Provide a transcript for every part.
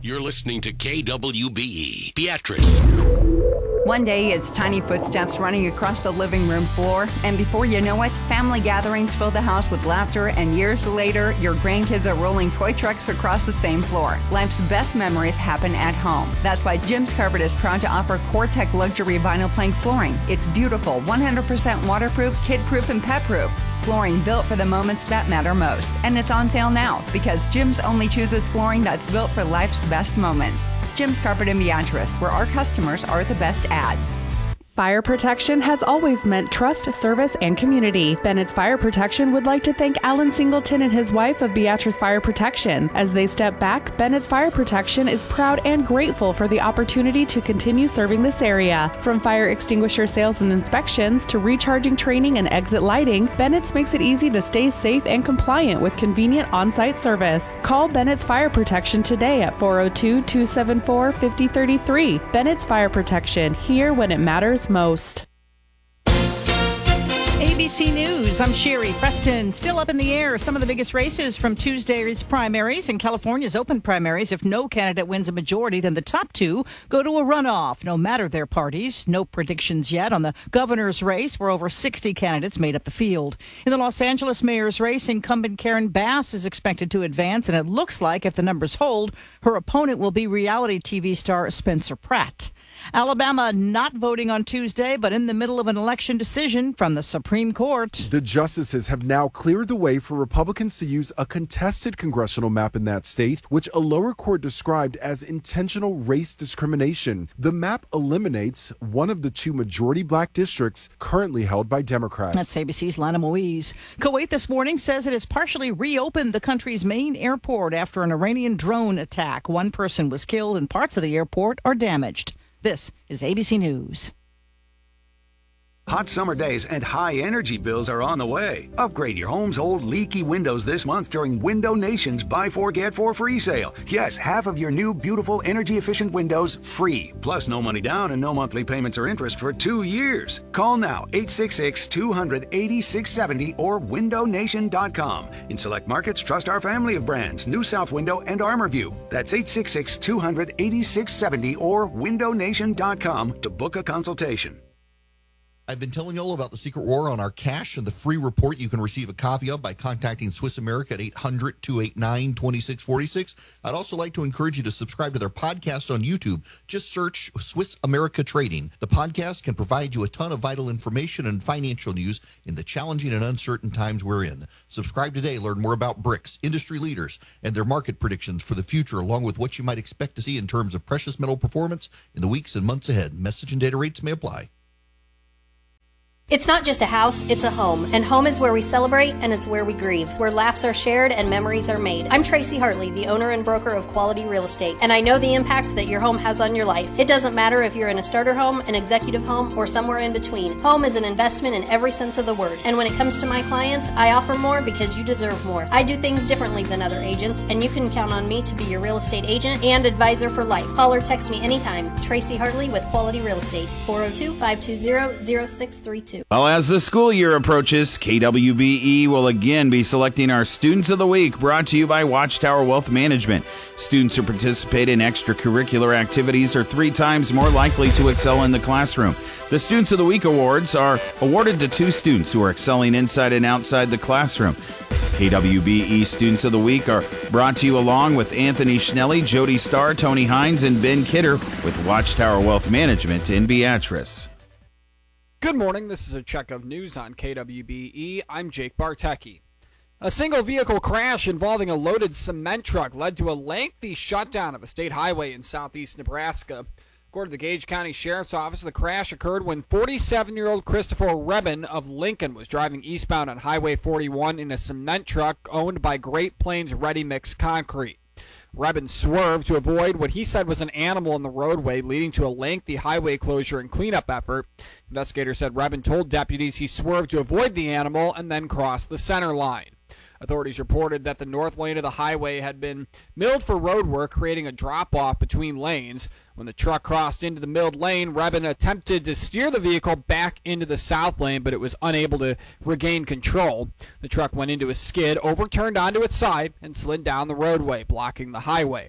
You're listening to KWBE, Beatrice. One day, it's tiny footsteps running across the living room floor, and before you know it, family gatherings fill the house with laughter, and years later, your grandkids are rolling toy trucks across the same floor. Life's best memories happen at home. That's why Jim's Carpet is proud to offer CoreTech luxury vinyl plank flooring. It's beautiful, 100% waterproof, kid-proof, and pet-proof. Flooring built for the moments that matter most. And it's on sale now because Jim's only chooses flooring that's built for life's best moments. Jim's Carpet in Beatrice, where our customers are the best ads. Fire protection has always meant trust, service, and community. Bennett's Fire Protection would like to thank Alan Singleton and his wife of Beatrice Fire Protection. As they step back, Bennett's Fire Protection is proud and grateful for the opportunity to continue serving this area. From fire extinguisher sales and inspections to recharging training and exit lighting, Bennett's makes it easy to stay safe and compliant with convenient on-site service. Call Bennett's Fire Protection today at 402-274-5033. Bennett's Fire Protection, here when it matters most. ABC News, I'm Sherry Preston. Still up in the air, some of the biggest races from Tuesday's primaries and California's open primaries. If no candidate wins a majority, then the top two go to a runoff, no matter their parties. No predictions yet on the governor's race, where over 60 candidates made up the field. In the Los Angeles mayor's race, incumbent Karen Bass is expected to advance, and it looks like, if the numbers hold, her opponent will be reality TV star Spencer Pratt. Alabama not voting on Tuesday, but in the middle of an election decision from the Supreme Court. The justices have now cleared the way for Republicans to use a contested congressional map in that state, which a lower court described as intentional race discrimination. The map eliminates one of the two majority black districts currently held by Democrats. That's ABC's Lana Moise. Kuwait this morning says it has partially reopened the country's main airport after an Iranian drone attack. One person was killed and parts of the airport are damaged. This is ABC News. Hot summer days and high energy bills are on the way. Upgrade your home's old leaky windows this month during Window Nation's Buy 4 Get 4 free sale. Yes, half of your new beautiful energy efficient windows free. Plus no money down and no monthly payments or interest for 2 years. Call now 866-200-8670 or windownation.com. In select markets, trust our family of brands, New South Window and ArmorView. That's 866-200-8670 or windownation.com to book a consultation. I've been telling you all about the Secret War on our cash and the free report you can receive a copy of by contacting Swiss America at 800-289-2646. I'd also like to encourage you to subscribe to their podcast on YouTube. Just search Swiss America Trading. The podcast can provide you a ton of vital information and financial news in the challenging and uncertain times we're in. Subscribe today. Learn more about BRICS, industry leaders, and their market predictions for the future, along with what you might expect to see in terms of precious metal performance in the weeks and months ahead. Message and data rates may apply. It's not just a house, it's a home. And home is where we celebrate and it's where we grieve, where laughs are shared and memories are made. I'm Tracy Hartley, the owner and broker of Quality Real Estate, and I know the impact that your home has on your life. It doesn't matter if you're in a starter home, an executive home, or somewhere in between. Home is an investment in every sense of the word. And when it comes to my clients, I offer more because you deserve more. I do things differently than other agents, and you can count on me to be your real estate agent and advisor for life. Call or text me anytime. Tracy Hartley with Quality Real Estate, 402-520-0632. Well, as the school year approaches, KWBE will again be selecting our Students of the Week, brought to you by Watchtower Wealth Management. Students who participate in extracurricular activities are 3 times more likely to excel in the classroom. The Students of the Week awards are awarded to 2 students who are excelling inside and outside the classroom. KWBE Students of the Week are brought to you along with Anthony Schnelly, Jody Starr, Tony Hines, and Ben Kidder with Watchtower Wealth Management in Beatrice. Good morning. This is a check of news on KWBE. I'm Jake Bartecki. A single vehicle crash involving a loaded cement truck led to a lengthy shutdown of a state highway in southeast Nebraska. According to the Gage County Sheriff's Office, the crash occurred when 47-year-old Christopher Rebin of Lincoln was driving eastbound on Highway 41 in a cement truck owned by Great Plains Ready Mix Concrete. Rebin swerved to avoid what he said was an animal in the roadway, leading to a lengthy highway closure and cleanup effort. Investigators said Rebin told deputies he swerved to avoid the animal and then crossed the center line. Authorities reported that the north lane of the highway had been milled for road work, creating a drop-off between lanes. When the truck crossed into the milled lane, Rebin attempted to steer the vehicle back into the south lane, but it was unable to regain control. The truck went into a skid, overturned onto its side, and slid down the roadway, blocking the highway.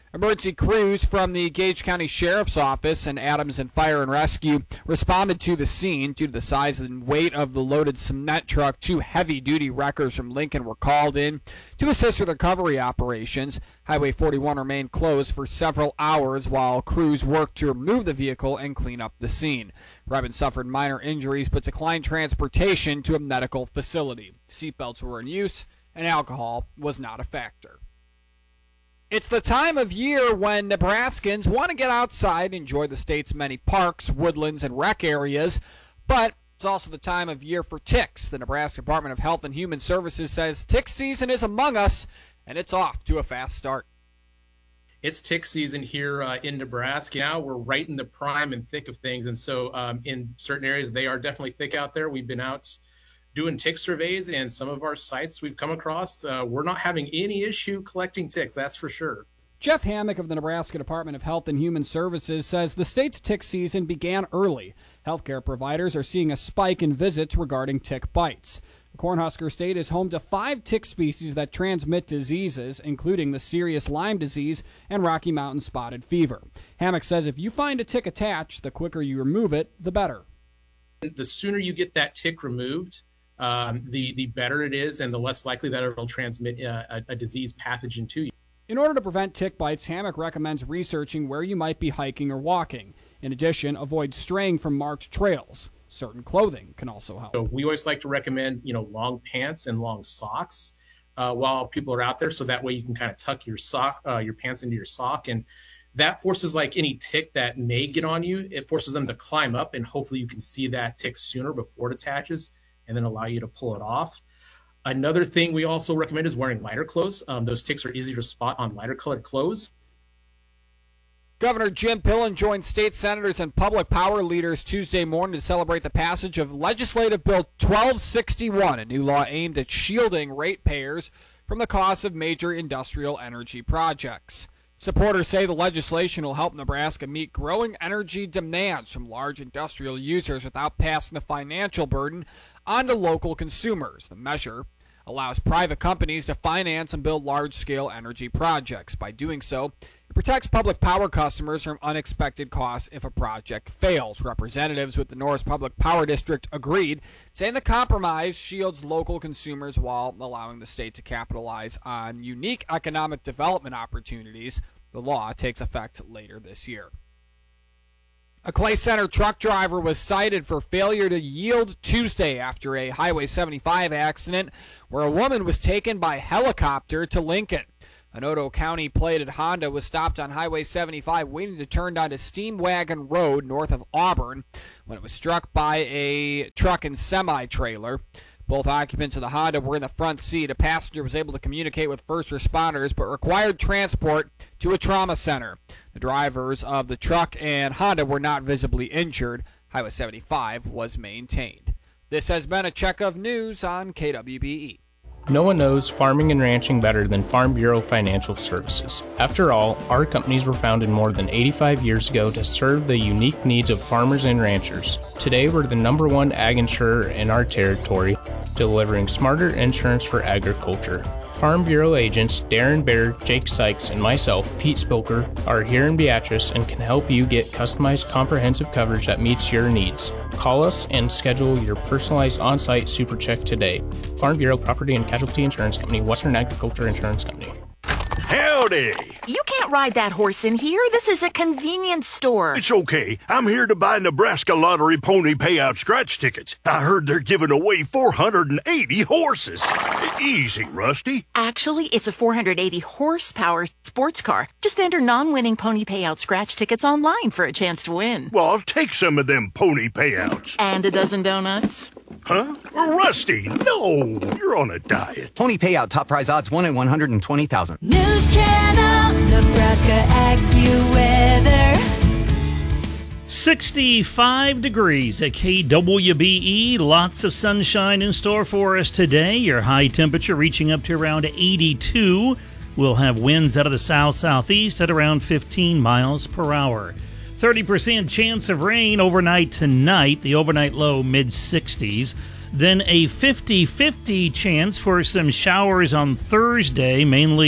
Emergency crews from the Gage County Sheriff's Office and Adams and Fire and Rescue responded to the scene. Due to the size and weight of the loaded cement truck, 2 heavy-duty wreckers from Lincoln were called in to assist with recovery operations. Highway 41 remained closed for several hours while crews worked to remove the vehicle and clean up the scene. Reben suffered minor injuries but declined transportation to a medical facility. Seatbelts were in use and alcohol was not a factor. It's the time of year when Nebraskans want to get outside, enjoy the state's many parks, woodlands, and rec areas, but it's also the time of year for ticks. The Nebraska Department of Health and Human Services says tick season is among us, and it's off to a fast start. It's tick season here in Nebraska. Now we're right in the prime and thick of things, and so in certain areas, they are definitely thick out there. We've been out doing tick surveys, and some of our sites we've come across, we're not having any issue collecting ticks, that's for sure. Jeff Hammock of the Nebraska Department of Health and Human Services says the state's tick season began early. Healthcare providers are seeing a spike in visits regarding tick bites. The Cornhusker State is home to 5 tick species that transmit diseases, including the serious Lyme disease and Rocky Mountain spotted fever. Hammock says if you find a tick attached, the quicker you remove it, the better. The sooner you get that tick removed, the better it is, and the less likely that it'll transmit a disease pathogen to you. In order to prevent tick bites, Hammock recommends researching where you might be hiking or walking. In addition, avoid straying from marked trails. Certain clothing can also help. So we always like to recommend, long pants and long socks while people are out there, so that way you can kind of tuck your pants into your sock, and that forces like any tick that may get on you. It forces them to climb up, and hopefully you can see that tick sooner before it attaches, and then allow you to pull it off. Another thing we also recommend is wearing lighter clothes. Those ticks are easier to spot on lighter colored clothes. Governor Jim Pillen joined state senators and public power leaders Tuesday morning to celebrate the passage of Legislative Bill 1261, a new law aimed at shielding ratepayers from the cost of major industrial energy projects. Supporters say the legislation will help Nebraska meet growing energy demands from large industrial users without passing the financial burden onto local consumers. The measure allows private companies to finance and build large-scale energy projects. By doing so, it protects public power customers from unexpected costs if a project fails. Representatives with the Norris Public Power District agreed, saying the compromise shields local consumers while allowing the state to capitalize on unique economic development opportunities. The law takes effect later this year. A Clay Center truck driver was cited for failure to yield Tuesday after a Highway 75 accident where a woman was taken by helicopter to Lincoln. An Otoe County plated Honda was stopped on Highway 75 waiting to turn onto Steam Wagon Road north of Auburn when it was struck by a truck and semi-trailer. Both occupants of the Honda were in the front seat. A passenger was able to communicate with first responders but required transport to a trauma center. The drivers of the truck and Honda were not visibly injured. Highway 75 was maintained. This has been a check of news on KWBE. No one knows farming and ranching better than Farm Bureau Financial Services. After all, our companies were founded more than 85 years ago to serve the unique needs of farmers and ranchers. Today, we're the #1 ag insurer in our territory, delivering smarter insurance for agriculture. Farm Bureau agents Darren Baird, Jake Sykes, and myself, Pete Spilker, are here in Beatrice and can help you get customized comprehensive coverage that meets your needs. Call us and schedule your personalized on-site super check today. Farm Bureau Property and Casualty Insurance Company, Western Agriculture Insurance Company. Howdy! You can't ride that horse in here. This is a convenience store. It's okay. I'm here to buy Nebraska Lottery Pony Payout scratch tickets. I heard they're giving away 480 horses. Easy, Rusty. Actually, it's a 480 horsepower sports car. Just enter non-winning Pony Payout scratch tickets online for a chance to win. Well, I'll take some of them pony payouts. And a dozen donuts. Huh? Rusty, no! You're on a diet. Pony Payout top prize odds 1 in 120,000. News Channel, Nebraska AccuWeather. 65 degrees at KWBE. Lots of sunshine in store for us today. Your high temperature reaching up to around 82. We'll have winds out of the south-southeast at around 15 miles per hour. 30% chance of rain overnight tonight. The overnight low mid-60s. Then a 50-50 chance for some showers on Thursday, mainly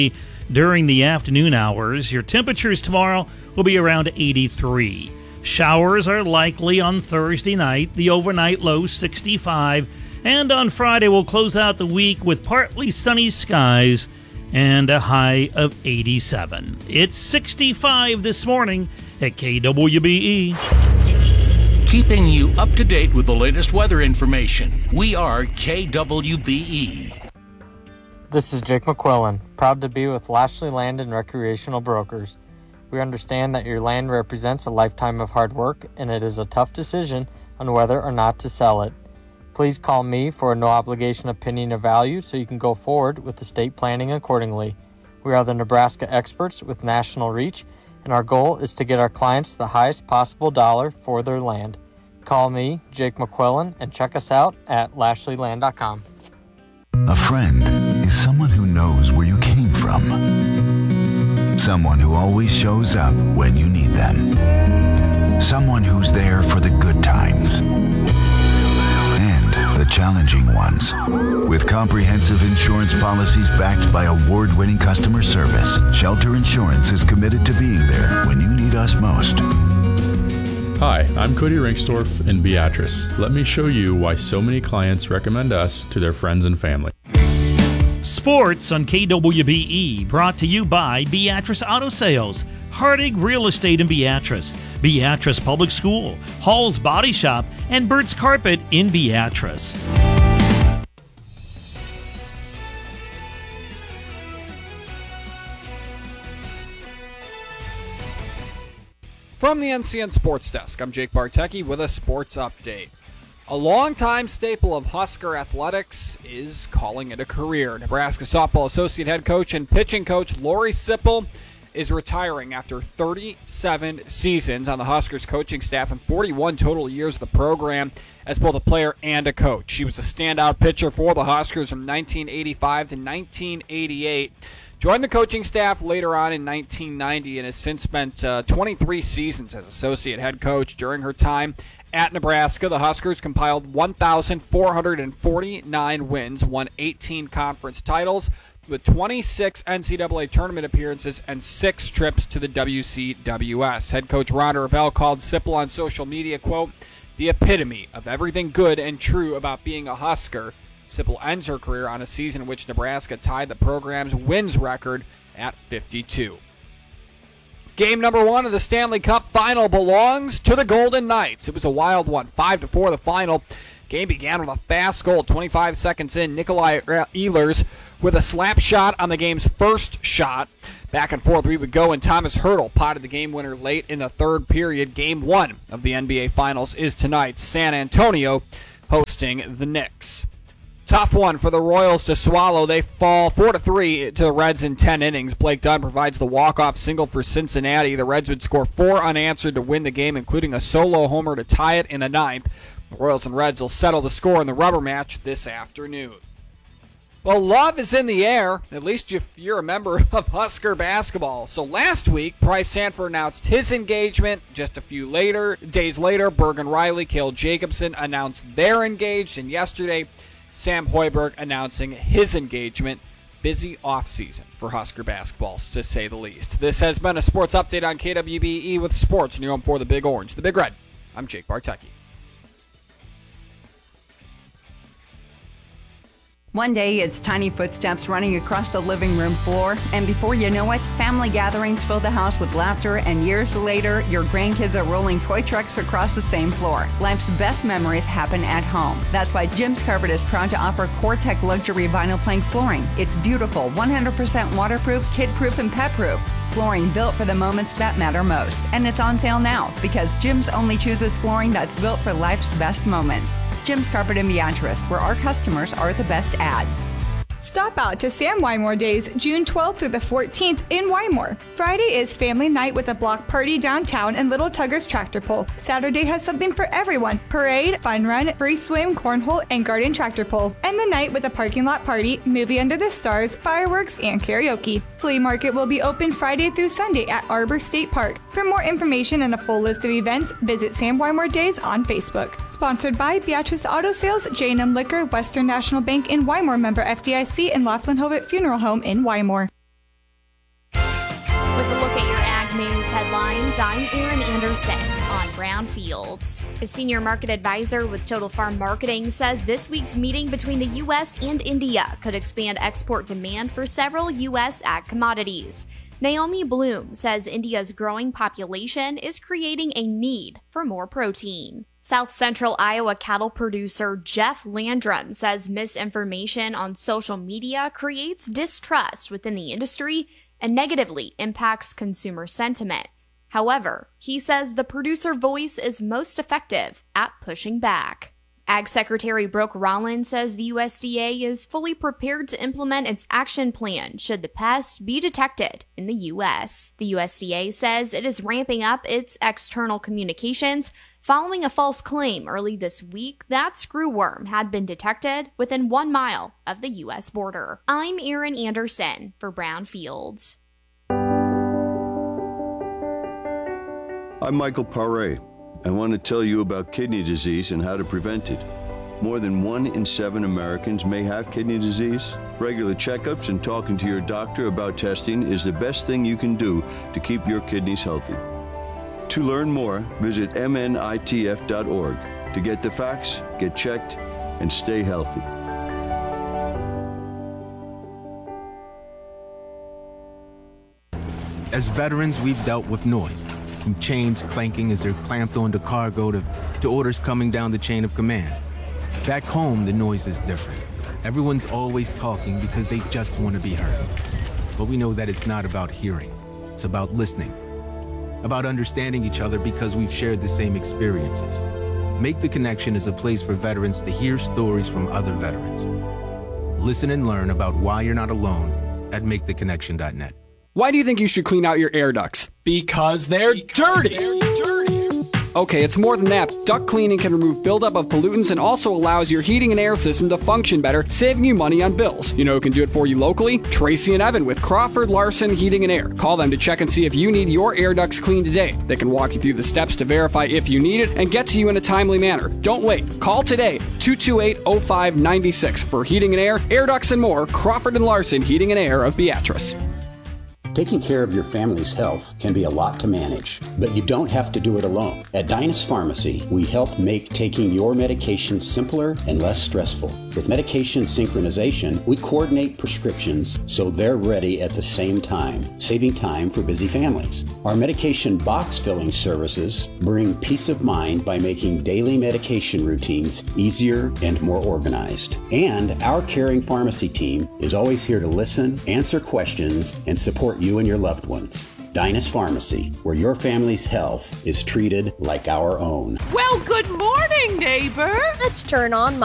during the afternoon hours. Your temperatures tomorrow will be around 83. Showers are likely on Thursday night, the overnight low 65. And on Friday, we'll close out the week with partly sunny skies and a high of 87. It's 65 this morning at KWBE. Keeping you up to date with the latest weather information. We are KWBE. This is Jake McQuillan, proud to be with Lashley Land and Recreational Brokers. We understand that your land represents a lifetime of hard work, and it is a tough decision on whether or not to sell it. Please call me for a no-obligation opinion of value so you can go forward with estate planning accordingly. We are the Nebraska experts with national reach, and our goal is to get our clients the highest possible dollar for their land. Call me, Jake McQuillan, and check us out at LashleyLand.com. A friend is someone who knows where you came from. Someone who always shows up when you need them. Someone who's there for the good times and the challenging ones. With comprehensive insurance policies backed by award-winning customer service, Shelter Insurance is committed to being there when you need us most. Hi, I'm Cody Rinksdorf in Beatrice. Let me show you why so many clients recommend us to their friends and family. Sports on KWBE, brought to you by Beatrice Auto Sales, Hardig Real Estate in Beatrice, Beatrice Public School, Hall's Body Shop, and Burt's Carpet in Beatrice. From the NCN Sports Desk, I'm Jake Bartecki with a sports update. A longtime staple of Husker athletics is calling it a career. Nebraska softball associate head coach and pitching coach Lori Sipple is retiring after 37 seasons on the Huskers coaching staff and 41 total years of the program as both a player and a coach. She was a standout pitcher for the Huskers from 1985 to 1988. Joined the coaching staff later on in 1990 and has since spent 23 seasons as associate head coach. During her time at Nebraska, the Huskers compiled 1,449 wins, won 18 conference titles, with 26 NCAA tournament appearances and 6 trips to the WCWS. Head coach Ron Ravel called Sipple on social media, quote, the epitome of everything good and true about being a Husker. Sipple ends her career on a season in which Nebraska tied the program's wins record at 52. Game number 1 of the Stanley Cup final belongs to the Golden Knights. It was a wild one, 5-4 the final. Game began with a fast goal, 25 seconds in. Nikolai Ehlers with a slap shot on the game's first shot. Back and forth we would go, and Thomas Hertl potted the game winner late in the third period. Game 1 of the NBA Finals is tonight. San Antonio hosting the Knicks. Tough one for the Royals to swallow. They fall 4-3 to the Reds in 10 innings. Blake Dunn provides the walk-off single for Cincinnati. The Reds would score 4 unanswered to win the game, including a solo homer to tie it in the 9th. The Royals and Reds will settle the score in the rubber match this afternoon. Well, love is in the air, at least if you're a member of Husker basketball. So last week, Bryce Sanford announced his engagement. Just a few days later, Bergen Riley, Cale Jacobson announced they're engaged. And yesterday, Sam Hoiberg announcing his engagement. Busy offseason for Husker basketball, to say the least. This has been a sports update on KWBE with sports, and you're home for the Big Orange, the Big Red. I'm Jake Bartecki. One day, it's tiny footsteps running across the living room floor, and before you know it, family gatherings fill the house with laughter, and years later, your grandkids are rolling toy trucks across the same floor. Life's best memories happen at home. That's why Jim's Carpet is proud to offer CoreTech luxury vinyl plank flooring. It's beautiful, 100% waterproof, kid-proof, and pet-proof. Flooring built for the moments that matter most. And it's on sale now because Jim's only chooses flooring that's built for life's best moments. Jim's Carpet in Beatrice, where our customers are the best ads. Stop out to Sam Wymore Days, June 12th through the 14th in Wymore. Friday is family night with a block party downtown and Little Tugger's tractor pull. Saturday has something for everyone. Parade, fun run, free swim, cornhole, and garden tractor pull. And the night with a parking lot party, movie under the stars, fireworks, and karaoke. Flea market will be open Friday through Sunday at Arbor State Park. For more information and a full list of events, visit Sam Wymore Days on Facebook. Sponsored by Beatrice Auto Sales, J&M Liquor, Western National Bank in Wymore, member FDIC, and Laughlin Hovitt Funeral Home in Wymore. With a look at your Ag News headlines, I'm Erin Anderson on Brownfield. A senior market advisor with Total Farm Marketing says this week's meeting between the U.S. and India could expand export demand for several U.S. ag commodities. Naomi Bloom says India's growing population is creating a need for more protein. South Central Iowa cattle producer Jeff Landrum says misinformation on social media creates distrust within the industry and negatively impacts consumer sentiment. However, he says the producer voice is most effective at pushing back. Ag Secretary Brooke Rollins says the USDA is fully prepared to implement its action plan should the pest be detected in the U.S. The USDA says it is ramping up its external communications following a false claim early this week that screwworm had been detected within 1 mile of the U.S. border. I'm Erin Anderson for Brownfield. I'm Michael Paré. I want to tell you about kidney disease and how to prevent it. More than 1 in 7 Americans may have kidney disease. Regular checkups and talking to your doctor about testing is the best thing you can do to keep your kidneys healthy. To learn more, visit mnitf.org to get the facts, get checked, and stay healthy. As veterans, we've dealt with noise, from chains clanking as they're clamped onto cargo to orders coming down the chain of command. Back home, the noise is different. Everyone's always talking because they just want to be heard. But we know that it's not about hearing. It's about listening. About understanding each other because we've shared the same experiences. Make the Connection is a place for veterans to hear stories from other veterans. Listen and learn about why you're not alone at maketheconnection.net. Why do you think you should clean out your air ducts? Because they're dirty. Okay, it's more than that. Duct cleaning can remove buildup of pollutants and also allows your heating and air system to function better, saving you money on bills. You know who can do it for you locally? Tracy and Evan with Crawford Larson Heating and Air. Call them to check and see if you need your air ducts cleaned today. They can walk you through the steps to verify if you need it and get to you in a timely manner. Don't wait. Call today, 228-0596 for heating and air ducts and more. Crawford and Larson Heating and Air of Beatrice. Taking care of your family's health can be a lot to manage, but you don't have to do it alone. At Dynas Pharmacy, we help make taking your medication simpler and less stressful. With medication synchronization, we coordinate prescriptions so they're ready at the same time, saving time for busy families. Our medication box filling services bring peace of mind by making daily medication routines easier and more organized. And our caring pharmacy team is always here to listen, answer questions, and support you and your loved ones. Dynas Pharmacy, where your family's health is treated like our own. Well, good morning, neighbor. Let's turn on